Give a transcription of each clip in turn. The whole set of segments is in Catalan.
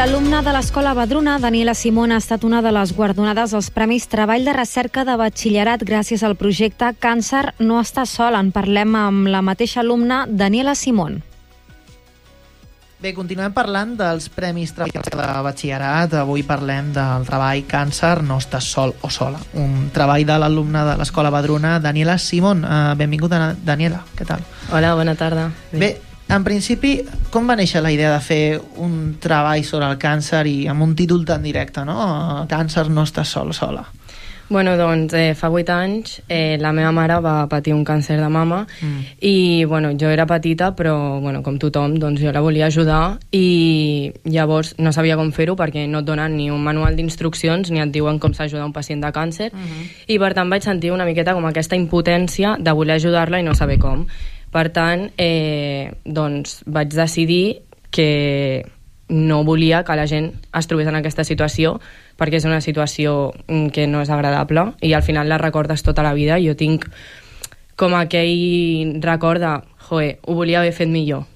L'exalumna de l'Escola Badruna, Daniela Simón, ha estat una de les guardonades als Premis Treball de Recerca de Batxillerat gràcies al projecte Càncer no està sol. En parlem amb la mateixa alumna, Daniela Simón. Bé, continuem parlant dels Premis Treball de Batxillerat. Avui parlem del treball Càncer no estàs sol o sola. Un treball de l'alumna de l'Escola Badruna, Daniela Simón. Benvinguda, Daniela. Què tal? Hola, bona tarda. Bé, en principi, com va néixer la idea de fer un treball sobre el càncer i amb un títol tan directe, no? Càncer no estàs sol o sola. Bueno, doncs fa 8 anys la meva mare va patir un càncer de mama i bueno, jo era petita però bueno, com tothom doncs jo la volia ajudar i llavors no sabia com fer-ho perquè no et donen ni un manual d'instruccions ni et diuen com s'ajuda un pacient de càncer i per tant vaig sentir una miqueta com aquesta impotència de voler ajudar-la i no saber com. Per tant, doncs vaig decidir que no volia que la gent es trobés en aquesta situació perquè és una situació que no és agradable i al final la recordes tota la vida. Jo tinc com aquell record de joder, ho volia haver fet millor.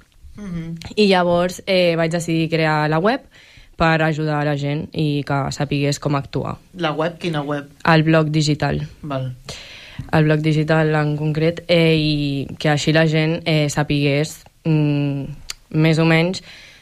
I llavors vaig decidir crear la web per ajudar a la gent i que sapigués com actuar. La web? Quina web? El blog digital. Val. El blog digital en concret i que així la gent sapigués més o menys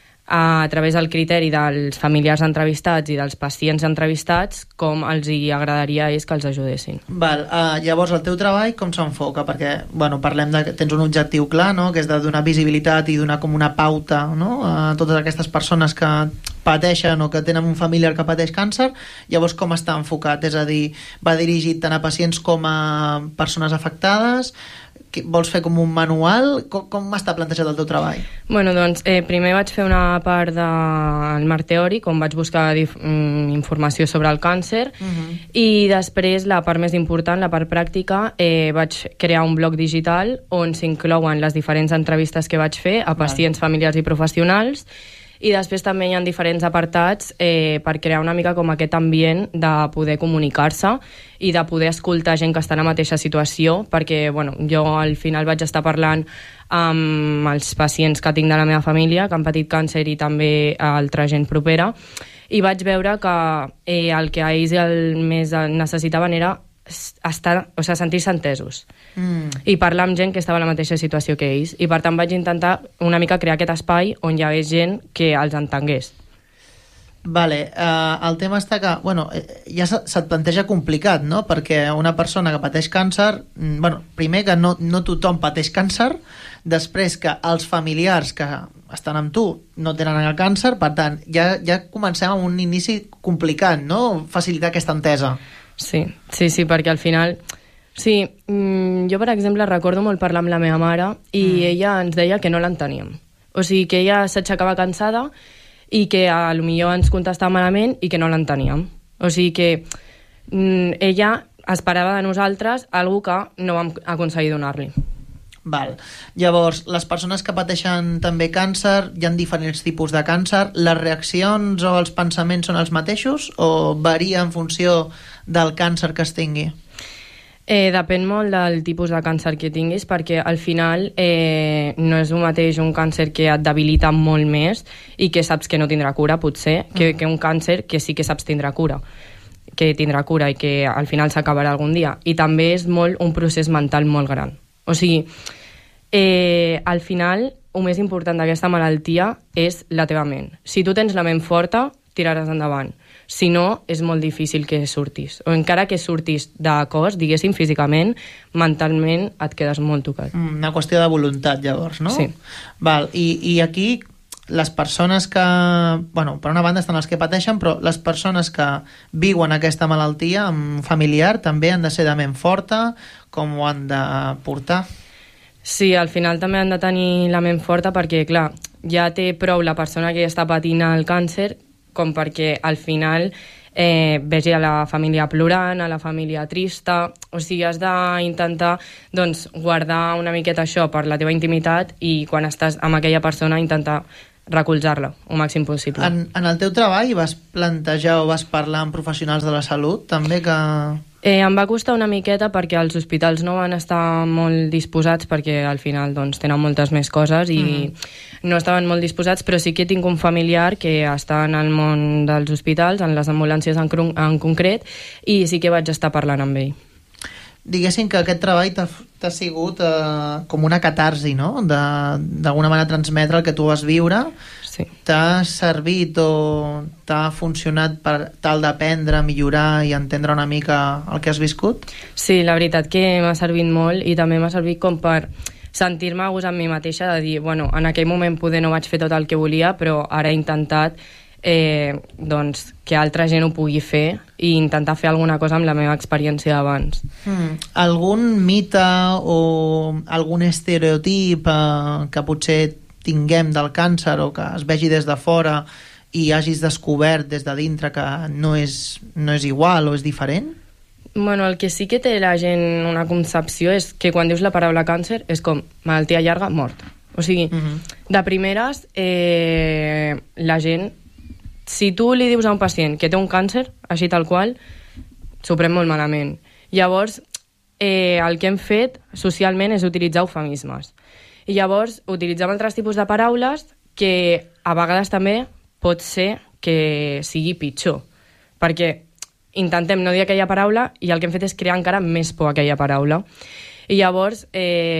a través del criteri dels familiars entrevistats i dels pacients entrevistats com els hi agradaria és que els ajudessin. Val, llavors el teu treball com s'enfoca? Perquè bueno, parlem de que tens un objectiu clar, no? Que és de donar visibilitat i donar com una pauta, no? A totes aquestes persones que pateixen o que tenen un familiar que pateix càncer. Llavors com està enfocat? És a dir, va dirigit tant a pacients com a persones afectades? Vols fer com un manual? Com està plantejat el teu treball? Bueno, doncs primer vaig fer una part del marc teòric on vaig buscar informació sobre el càncer i després la part més important, la part pràctica, vaig crear un blog digital on s'inclouen les diferents entrevistes que vaig fer a pacients, familiars i professionals i després també hi ha diferents apartats per crear una mica com aquest ambient de poder comunicar-se i de poder escoltar gent que està en la mateixa situació perquè bueno, jo al final vaig estar parlant amb els pacients que tinc de la meva família que han patit càncer i també altra gent propera i vaig veure que el que ells el més necessitaven era sentir-se entesos i parlar amb gent que estava en la mateixa situació que ells i per tant vaig intentar una mica crear aquest espai on hi hagués gent que els entengués. Vale, el tema està que bueno, ja se't planteja complicat, no? Perquè una persona que pateix càncer bueno, primer que no tothom pateix càncer, després que els familiars que estan amb tu no tenen el càncer, per tant ja comencem amb un inici complicat, no? Facilitar aquesta entesa. Sí, perquè al final... Sí, jo, per exemple, recordo molt parlar amb la meva mare i ella ens deia que no l'enteníem. O sigui, que ella s'aixecava cansada i que potser ens contestava malament i que no l'enteníem. O sigui que ella esperava de nosaltres algú que no vam aconseguir donar-li. Val. Llavors, les persones que pateixen també càncer, hi ha diferents tipus de càncer, les reaccions o els pensaments són els mateixos o varia en funció del càncer que es tingui? Depèn molt del tipus de càncer que tinguis perquè al final no és el mateix un càncer que et debilita molt més i que saps que no tindrà cura potser que un càncer que sí que saps tindrà cura i que al final s'acabarà algun dia i també és molt un procés mental molt gran. O sigui, al final, el més important d'aquesta malaltia és la teva ment. Si tu tens la ment forta, tiraràs endavant. Si no, és molt difícil que surtis. O encara que surtis de cos, diguéssim, físicament, mentalment et quedes molt tocat. Una qüestió de voluntat, llavors, no? Sí. Val. I aquí, les persones que... Bueno, per una banda estan els que pateixen, però les persones que viuen aquesta malaltia amb familiar també han de ser de ment forta, com ho han de portar? Sí, al final també han de tenir la ment forta perquè, clar, ja té prou la persona que està patint el càncer com perquè al final vegi a la família plorant, a la família trista... O sigui, has d'intentar doncs, guardar una miqueta això per la teva intimitat i quan estàs amb aquella persona intentar recolzar-la el màxim possible. En el teu treball vas plantejar o vas parlar amb professionals de la salut també que... Em va costar una miqueta perquè els hospitals no van estar molt disposats, perquè al final doncs, tenen moltes més coses i no estaven molt disposats, però sí que tinc un familiar que està en el món dels hospitals, en les ambulàncies en concret, i sí que vaig estar parlant amb ell. Diguéssim que aquest treball t'ha sigut com una catarsi, no? D'alguna manera transmetre el que tu vas viure. Sí. T'ha servit o t'ha funcionat per tal d'aprendre, millorar i entendre una mica el que has viscut? Sí, la veritat que m'ha servit molt, i també m'ha servit com per sentir-me a gust amb mi mateixa, de dir, bueno, en aquell moment poder no vaig fer tot el que volia, però ara he intentat doncs, que altra gent ho pugui fer i intentar fer alguna cosa amb la meva experiència d'abans. Algun mite o algun estereotip que potser tinguem del càncer o que es vegi des de fora i hagis descobert des de dintre que no és igual o és diferent? Bueno, el que sí que té la gent una concepció és que quan dius la paraula càncer és com malaltia llarga, mort. O sigui, de primeres, la gent, si tu li dius a un pacient que té un càncer, així tal qual, s'ho pren molt malament. Llavors, el que hem fet socialment és utilitzar eufemismes. I llavors utilitzem altres tipus de paraules que a vegades també pot ser que sigui pitjor. Perquè intentem no dir aquella paraula i el que hem fet és crear encara més por a aquella paraula. I llavors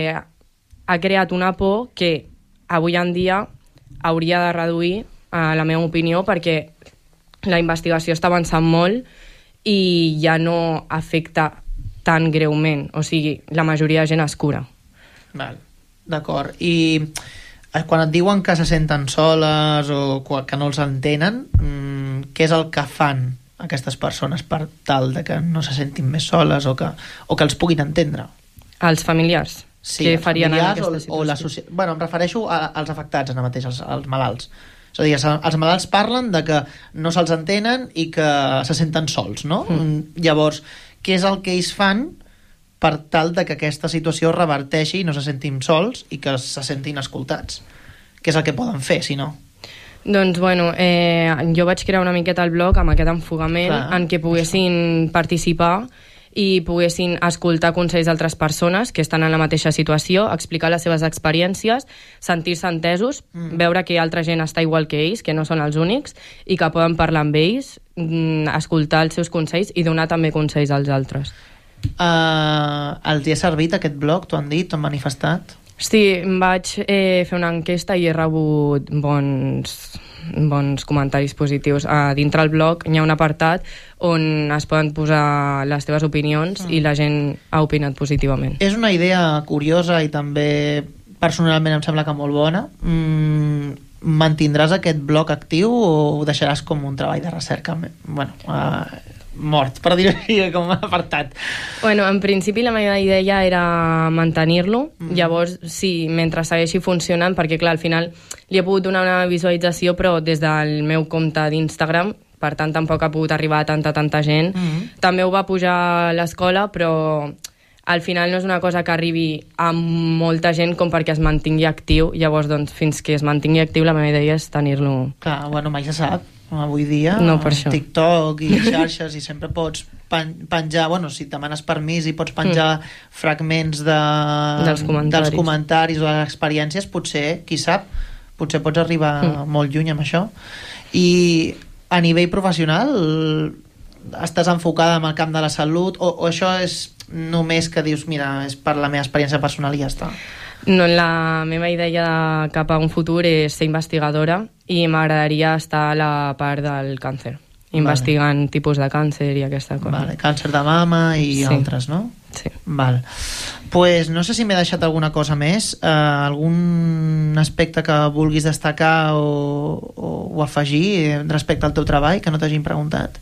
ha creat una por que avui en dia hauria de reduir, a la meva opinió, perquè la investigació està avançant molt i ja no afecta tan greument. O sigui, la majoria de gent es cura. Val, d'acord. I quan et diuen que se senten soles o que no els entenen, què és el que fan aquestes persones per tal de que no se sentin més soles o que els puguin entendre? Els familiars. Sí, els familiars o la societat. Bueno, em refereixo als afectats ara mateix, als malalts. És a dir, els malalts parlen de que no se'ls entenen i que se senten sols, no? Llavors, què és el que ells fan per tal de que aquesta situació reverteixi i no se sentin sols i que se sentin escoltats? Què és el que poden fer, si no? Doncs, bueno, jo vaig crear una miqueta el blog amb aquest enfocament en què poguessin participar i poguessin escoltar consells d'altres persones que estan en la mateixa situació, explicar les seves experiències, sentir-se entesos, veure que altra gent està igual que ells, que no són els únics, i que poden parlar amb ells, escoltar els seus consells i donar també consells als altres. Els hi ha servit aquest blog? T'ho han dit? T'ho han manifestat? Sí, vaig fer una enquesta i he rebut bons comentaris positius. Dintre el blog hi ha un apartat on es poden posar les teves opinions i la gent ha opinat positivament. És una idea curiosa i també personalment em sembla que molt bona. Mantindràs aquest blog actiu o ho deixaràs com un treball de recerca? Bueno, mort, per dir-ho així, com un apartat. Bueno, en principi la meva idea era mantenir-lo, llavors sí, mentre segueixi funcionant, perquè clar, al final li he pogut donar una visualització però des del meu compte d'Instagram, per tant tampoc ha pogut arribar a tanta gent. També ho va pujar a l'escola, però al final no és una cosa que arribi a molta gent com perquè es mantingui actiu, llavors doncs fins que es mantingui actiu la meva idea és tenir-lo. Clar, bueno, mai se sap. Avui dia, no, per això. TikTok i xarxes, i sempre pots penjar, bueno, si demanes permís i pots penjar fragments dels comentaris o de les experiències, potser, qui sap, potser pots arribar molt lluny amb això. I a nivell professional estàs enfocada en el camp de la salut o això és només que dius, mira, és per la meva experiència personal i ja està? No, la meva idea cap a un futur és ser investigadora i m'agradaria estar a la part del càncer, investigant tipus de càncer i aquesta cosa. Vale, càncer de mama i altres, no? Sí. Val. Pues no sé si m'he deixat alguna cosa més, algun aspecte que vulguis destacar o afegir respecte al teu treball que no t'hagin preguntat?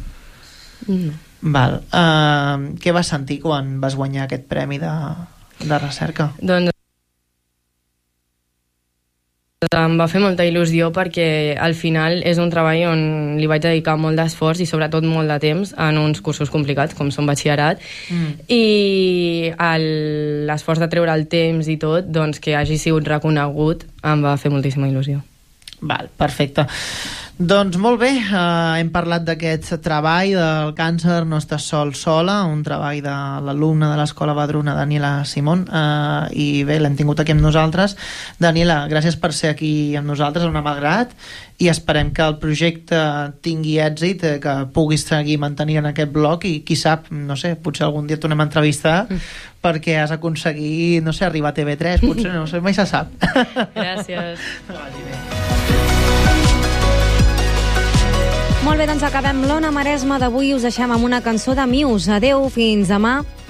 No. Val. Què vas sentir quan vas guanyar aquest premi de recerca? Doncs em va fer molta il·lusió perquè al final és un treball on li vaig dedicar molt d'esforç i sobretot molt de temps en uns cursos complicats com són batxillerat i l'esforç de treure el temps i tot, doncs que hagi sigut reconegut em va fer moltíssima il·lusió. Val, perfecte. Doncs molt bé, hem parlat d'aquest treball del càncer no estàs sola, un treball de l'alumna de l'Escola Vedruna, Daniela Simón, i bé, l'hem tingut aquí amb nosaltres. Daniela, gràcies per ser aquí amb nosaltres, una malgrat, i esperem que el projecte tingui èxit, que puguis seguir mantenint aquest blog i qui sap, no sé, potser algun dia tornem a entrevistar perquè has aconseguit, no sé, arribar a TV3, potser, no sé, mai se sap. Gràcies. Vagi bé. Molt bé, doncs acabem l'Ona Maresma d'avui. Us deixem amb una cançó de Muse. Adeu, fins demà.